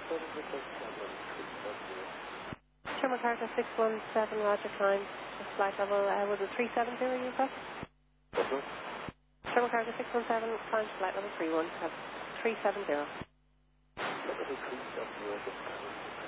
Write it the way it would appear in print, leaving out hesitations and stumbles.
Sherman Carter 617, Roger, climb. Flight level, was it 370 you got? Sherman Carter 617, climb flight level 317. 370.